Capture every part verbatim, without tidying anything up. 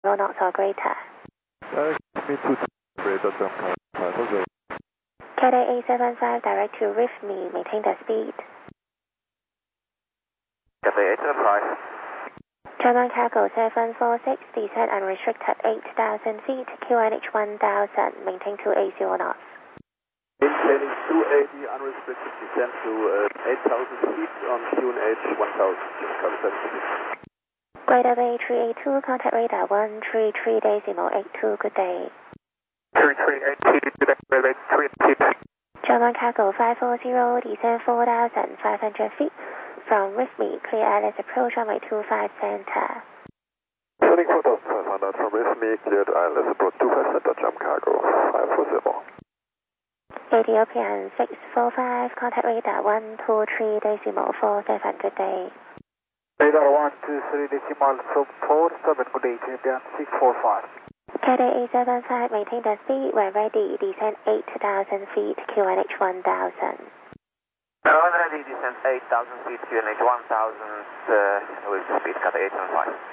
zero knots or greater. Uh, me to greater Jump Cargo. Cathay eight seven five direct to Riff Me, maintain the speed. Cathay eight seven five. German Cargo seven four six, descend unrestricted eight thousand feet, Q N H one thousand, maintain two eighty knots. Maintaining two eighty, unrestricted descent to uh, eight thousand feet on Q N H one thousand. Greater Bay three eight two, contact radar one three three decimal eight two, good day. three three eight two, good day, Greater Bay three eight two. German Cargo five four zero, descend four thousand five hundred feet. From Riff Me, clear Alice approach runway two five center. Turning four thousand five hundred from Riff Me, cleared Alice approach two five center, Jump Cargo five four zero. Ethiopian six four five, contact radar one two three decimal four seven, good day. Radar one two three decimal four seven, good day, Ethiopian six four five. Cathay eight seven five, maintain the speed, when ready, descend eight thousand feet, Q N H one thousand. When ready, descend eight thousand feet, Q N H one thousand, uh, with the speed, Cathay eight seven five.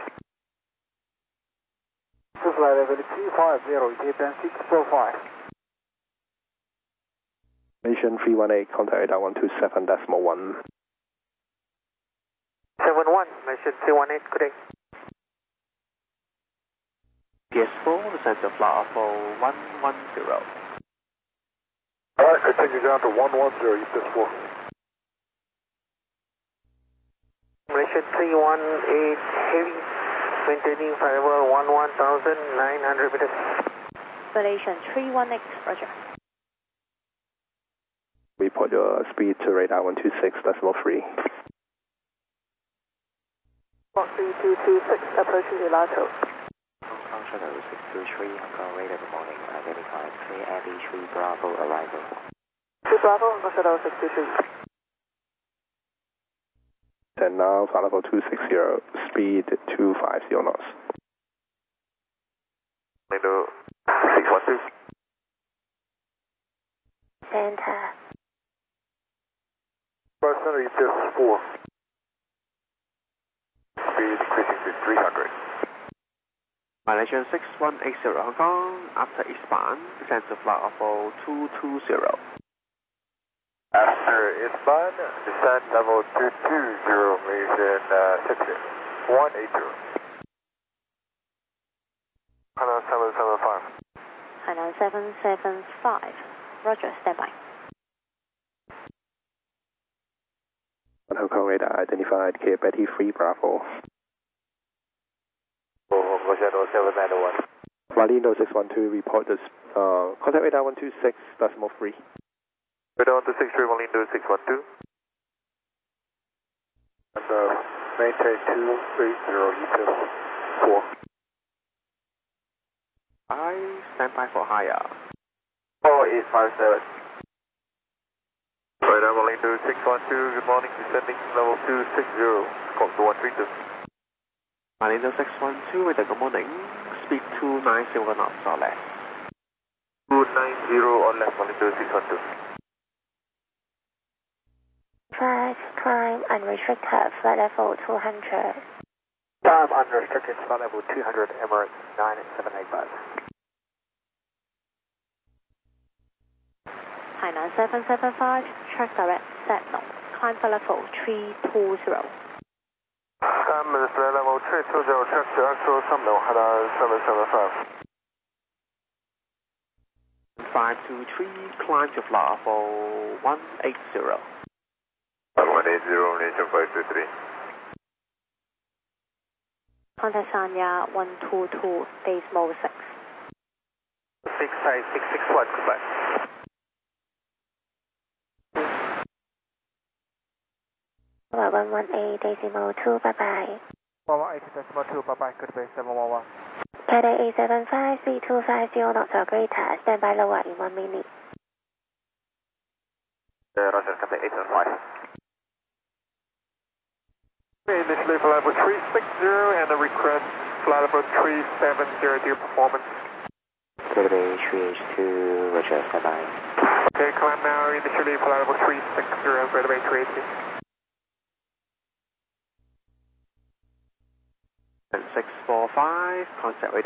To fly level two five zero, Ethiopian six four five. Mission three one eight, contact radar one two seven decimal one. seven one, Mission three one eight, good day. P S four, descend to flight for one one zero. Alright, continue down to one one zero, P S four. Mission three one eight, heavy, maintaining variable one one thousand nine hundred meters. Relation three one eight, roger. Report your speed to radar one two six decimal three. Fox three two two six, approaching Elato. Hong Kong Channel six two three, Hong Kong radar good morning, identified three A B three Bravo arrival. two Bravo, Hong Kong Channel six two three. And now, flight level two six zero, speed two five zero knots. Window six one two. Center. Five center, P S four. Speed increasing to three hundred. Malaysian six one eight zero Hong Kong, after eastbound, descend to flight level two two zero. After eastbound, descend level two two zero, Malaysian uh, six one eight zero. Hainan seven seven five. Hainan seven seven five, roger, standby. Hong Kong radar identified Cape Betty three Bravo. Hong Kong Channel seven nine one. Valindo six one two, report this, uh, contact radar one two six decimal three. Radar one two six three, Valindo six one two. And uh, maintain two eight zero, E P S four. I stand by for higher. four eight five seven. Radar Valindo six one two, good morning, descending level two six zero, call to one three two. Malindo six one two, radar good morning, speed two nine zero knots or less. two nine zero or less, Valindo six one two. five, climb unrestricted, flight level two hundred. Time unrestricted, flight level two hundred, Emirates nine seven eight five. Hainan seven seven five, track direct, set no, climb flight level three two zero. Time is flight level three two zero, track to actual Sumno, Hainan seven seven five. five two three, climb to flight level one eight zero. one eight zero, Nation five two three. Contact Sanya one two two, decimal six. six five six six one, goodbye. one one eight, decimal two, bye bye. one one eight decimal two, bye bye, good day, seven one one. Cathay eight seven five, speed two five zero knots or greater, stand by lower in one minute. Uh, Roger, Cathay eight seven five. Initially flight level three six zero and a request flight level three seven zero to performance. Greater Bay three H two, roger, stand by. Okay, climb now, initially flight level three six zero, Greater Bay three eighty. six four five, contact radar.